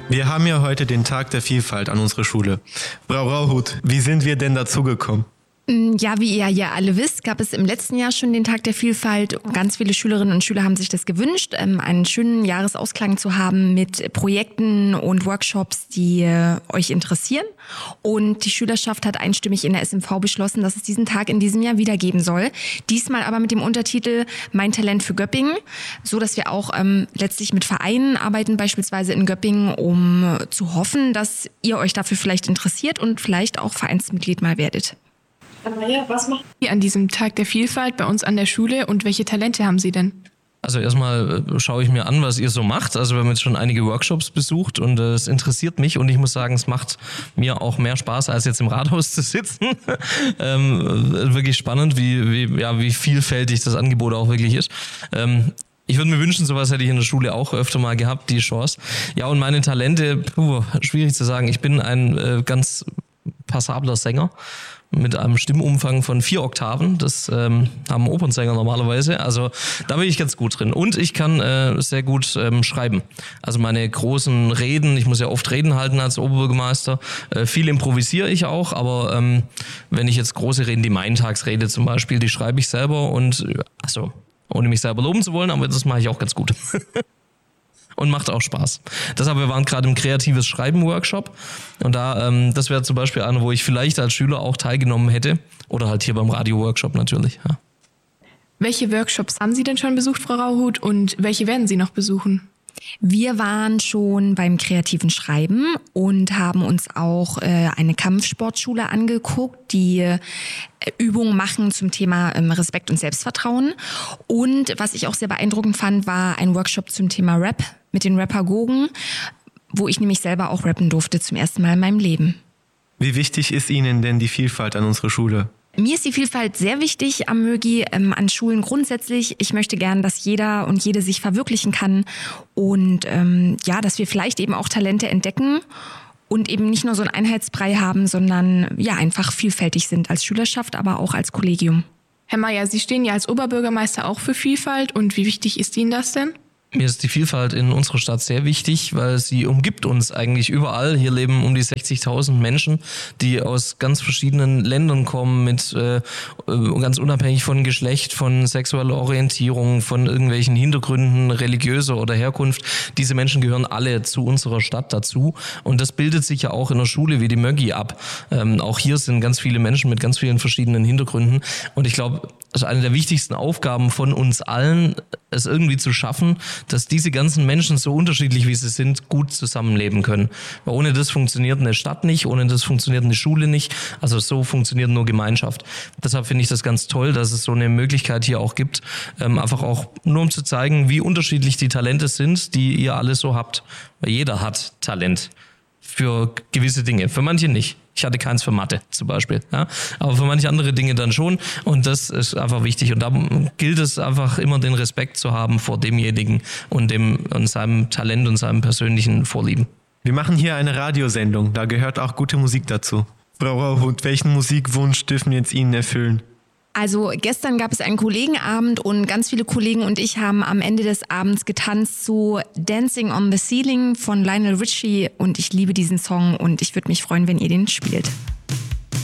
Wir haben ja heute den Tag der Vielfalt an unserer Schule. Frau Rauhut, wie sind wir denn dazu gekommen? Ja, wie ihr ja alle wisst, gab es im letzten Jahr schon den Tag der Vielfalt. Ganz viele Schülerinnen und Schüler haben sich das gewünscht, einen schönen Jahresausklang zu haben mit Projekten und Workshops, die euch interessieren. Und die Schülerschaft hat einstimmig in der SMV beschlossen, dass es diesen Tag in diesem Jahr wieder geben soll. Diesmal aber mit dem Untertitel Mein Talent für Göppingen, so dass wir auch letztlich mit Vereinen arbeiten, beispielsweise in Göppingen, um zu hoffen, dass ihr euch dafür vielleicht interessiert und vielleicht auch Vereinsmitglied mal werdet. Maria, was macht ihr an diesem Tag der Vielfalt bei uns an der Schule und welche Talente haben Sie denn? Also erstmal schaue ich mir an, was ihr so macht. Also wir haben jetzt schon einige Workshops besucht und es interessiert mich und ich muss sagen, es macht mir auch mehr Spaß, als jetzt im Rathaus zu sitzen. Wirklich spannend, wie vielfältig das Angebot auch wirklich ist. Ich würde mir wünschen, sowas hätte ich in der Schule auch öfter mal gehabt, die Chance. Ja, und meine Talente, schwierig zu sagen. Ich bin ein ganz passabler Sänger mit einem Stimmumfang von 4 Oktaven. Das haben Opernsänger normalerweise. Also da bin ich ganz gut drin. Und ich kann sehr gut schreiben. Also meine großen Reden, ich muss ja oft Reden halten als Oberbürgermeister. Viel improvisiere ich auch, aber wenn ich jetzt große Reden, die Maintagsrede zum Beispiel, die schreibe ich selber und also ohne mich selber loben zu wollen, aber das mache ich auch ganz gut. Und macht auch Spaß. Deshalb, wir waren gerade im kreatives Schreiben-Workshop und da, das wäre zum Beispiel einer, wo ich vielleicht als Schüler auch teilgenommen hätte oder halt hier beim Radio-Workshop natürlich. Ja. Welche Workshops haben Sie denn schon besucht, Frau Rauhut, und welche werden Sie noch besuchen? Wir waren schon beim kreativen Schreiben und haben uns auch eine Kampfsportschule angeguckt, die Übungen machen zum Thema Respekt und Selbstvertrauen. Und was ich auch sehr beeindruckend fand, war ein Workshop zum Thema Rap mit den Rappagogen, wo ich nämlich selber auch rappen durfte zum ersten Mal in meinem Leben. Wie wichtig ist Ihnen denn die Vielfalt an unserer Schule? Mir ist die Vielfalt sehr wichtig am Mögi, an Schulen grundsätzlich. Ich möchte gern, dass jeder und jede sich verwirklichen kann und dass wir vielleicht eben auch Talente entdecken und eben nicht nur so einen Einheitsbrei haben, sondern ja einfach vielfältig sind als Schülerschaft, aber auch als Kollegium. Herr Mayer, Sie stehen ja als Oberbürgermeister auch für Vielfalt und wie wichtig ist Ihnen das denn? Mir ist die Vielfalt in unserer Stadt sehr wichtig, weil sie umgibt uns eigentlich überall. Hier leben um die 60.000 Menschen, die aus ganz verschiedenen Ländern kommen, mit ganz unabhängig von Geschlecht, von sexueller Orientierung, von irgendwelchen Hintergründen, religiöser oder Herkunft. Diese Menschen gehören alle zu unserer Stadt dazu und das bildet sich ja auch in der Schule wie die Mögi ab. Auch hier sind ganz viele Menschen mit ganz vielen verschiedenen Hintergründen und ich glaube, das ist eine der wichtigsten Aufgaben von uns allen, es irgendwie zu schaffen, dass diese ganzen Menschen, so unterschiedlich wie sie sind, gut zusammenleben können. Weil ohne das funktioniert eine Stadt nicht, ohne das funktioniert eine Schule nicht. Also so funktioniert nur Gemeinschaft. Deshalb finde ich das ganz toll, dass es so eine Möglichkeit hier auch gibt, einfach auch nur um zu zeigen, wie unterschiedlich die Talente sind, die ihr alle so habt. Weil jeder hat Talent für gewisse Dinge, für manche nicht. Ich hatte keins für Mathe zum Beispiel, ja? Aber für manche andere Dinge dann schon und das ist einfach wichtig und da gilt es einfach immer den Respekt zu haben vor demjenigen und seinem Talent und seinem persönlichen Vorlieben. Wir machen hier eine Radiosendung, da gehört auch gute Musik dazu. Frau Rauhut, welchen Musikwunsch dürfen wir jetzt Ihnen erfüllen? Also gestern gab es einen Kollegenabend und ganz viele Kollegen und ich haben am Ende des Abends getanzt zu Dancing on the Ceiling von Lionel Richie und ich liebe diesen Song und ich würde mich freuen, wenn ihr den spielt.